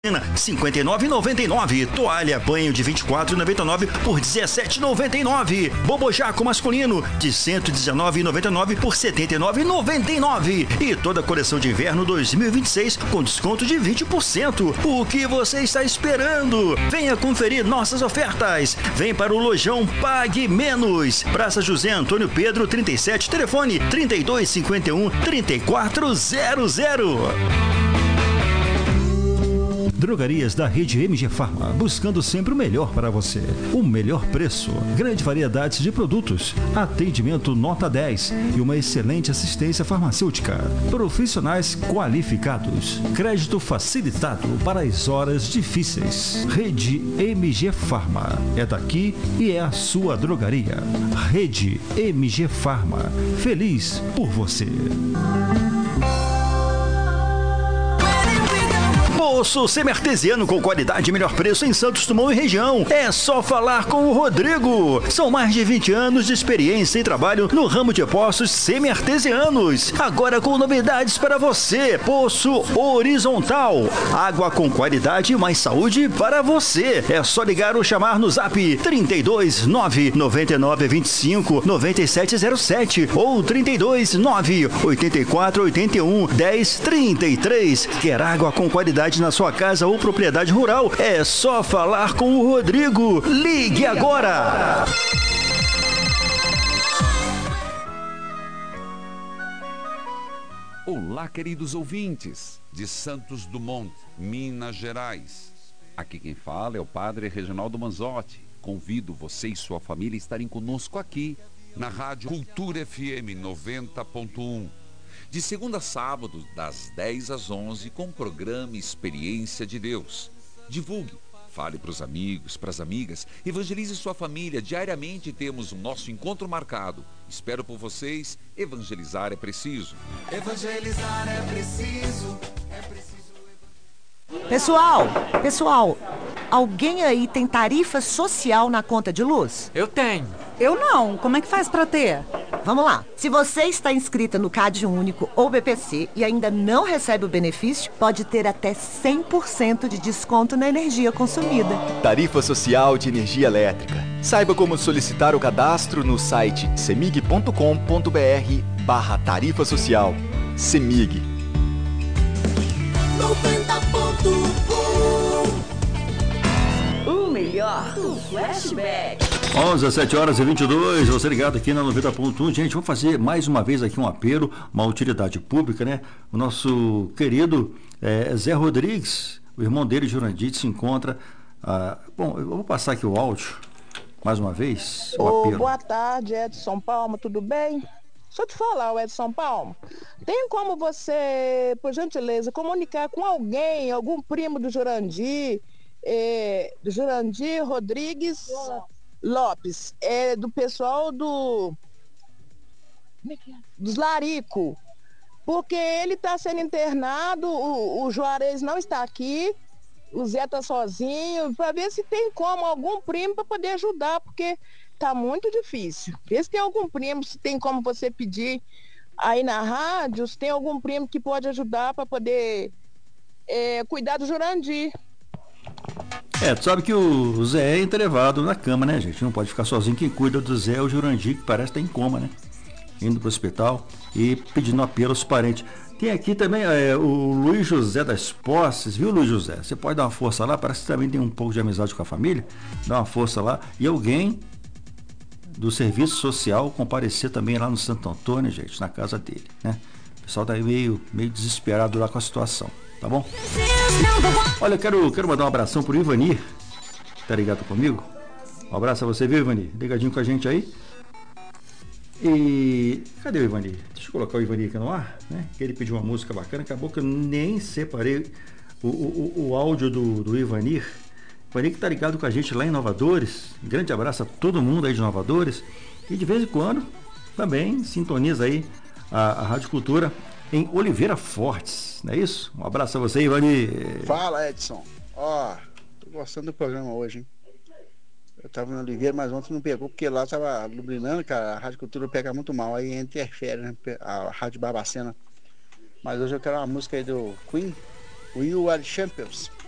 59,99. Toalha banho de 24,99 por 17,99. Bobojaco masculino de 119,99 por 79,99. E toda a coleção de inverno 2026 com desconto de 20%. O que você está esperando? Venha conferir nossas ofertas. Vem para o Lojão Pague Menos. Praça José Antônio Pedro 37, telefone 3251-3400. Drogarias da rede MG Farma, buscando sempre o melhor para você. O melhor preço, grande variedade de produtos, atendimento nota 10 e uma excelente assistência farmacêutica. Profissionais qualificados, crédito facilitado para as horas difíceis. Rede MG Farma, é daqui e é a sua drogaria. Rede MG Farma, feliz por você. Poço semi-artesiano com qualidade e melhor preço em Santos Dumont e região. É só falar com o Rodrigo. São mais de 20 anos de experiência e trabalho no ramo de poços semi-artesianos. Agora com novidades para você. Poço horizontal. Água com qualidade e mais saúde para você. É só ligar ou chamar no zap 32 999 25 9707 ou 32 9 84 81 10 33. Quer água com qualidade na sua casa ou propriedade rural? É só falar com o Rodrigo. Ligue agora! Olá, queridos ouvintes de Santos Dumont, Minas Gerais. Aqui quem fala é o Padre Reginaldo Manzotti. Convido você e sua família a estarem conosco aqui na Rádio Cultura FM 90.1. De segunda a sábado, das 10 às 11, com o programa Experiência de Deus. Divulgue, fale para os amigos, para as amigas, evangelize sua família. Diariamente temos o nosso encontro marcado. Espero por vocês. Evangelizar é preciso. Evangelizar é preciso. É preciso. Pessoal, alguém aí tem tarifa social na conta de luz? Eu tenho. Eu não. Como é que faz para ter? Vamos lá. Se você está inscrita no CAD Único ou BPC e ainda não recebe o benefício, pode ter até 100% de desconto na energia consumida. Tarifa Social de Energia Elétrica. Saiba como solicitar o cadastro no site cemig.com.br/tarifa social. Cemig. 90.1. O melhor do flashback. 11h07h22, você ligado aqui na 90.1. Gente, vamos fazer mais uma vez aqui um apelo, uma utilidade pública, né? O nosso querido Zé Rodrigues, o irmão dele, Jurandir, se encontra. Bom, eu vou passar aqui o áudio, mais uma vez. Boa tarde, Edson Palma, tudo bem? Deixa eu te falar, Edson Palma. Tem como você, por gentileza, comunicar com alguém, algum primo do Jurandir Rodrigues Lopes, do pessoal dos Larico, porque ele está sendo internado, o Juarez não está aqui, o Zé está sozinho, para ver se tem como algum primo para poder ajudar, porque tá muito difícil. Vê se tem algum primo, se tem como você pedir aí na rádio, se tem algum primo que pode ajudar para poder cuidar do Jurandir. Tu sabe que o Zé é entrevado na cama, né, gente? Não pode ficar sozinho. Quem cuida do Zé é o Jurandir, que parece estar em coma, né? Indo pro hospital e pedindo apelo aos parentes. Tem aqui também o Luiz José das Posses, viu, Luiz José? Você pode dar uma força lá, parece que também tem um pouco de amizade com a família. Dá uma força lá. E alguém do serviço social comparecer também lá no Santo Antônio, gente, na casa dele, né? O pessoal tá meio desesperado lá com a situação. Tá bom? Olha, eu quero mandar um abração pro Ivanir. Tá ligado comigo? Um abraço a você, viu, Ivanir? Ligadinho com a gente aí. E cadê o Ivanir? Deixa eu colocar o Ivanir aqui no ar, né? Que ele pediu uma música bacana. Acabou que eu nem separei o áudio do Ivanir. Ivanir que tá ligado com a gente lá em Inovadores. Um grande abraço a todo mundo aí de Inovadores. E de vez em quando também sintoniza aí a Rádio Cultura em Oliveira Fortes, não é isso? Um abraço a você, Ivani. Fala, Edson. Tô gostando do programa hoje, hein? Eu tava no Oliveira, mas ontem não pegou, porque lá tava iluminando, cara, a Rádio Cultura pega muito mal, aí interfere, né? A Rádio Barbacena. Mas hoje eu quero uma música aí do Queen, We Are Champions.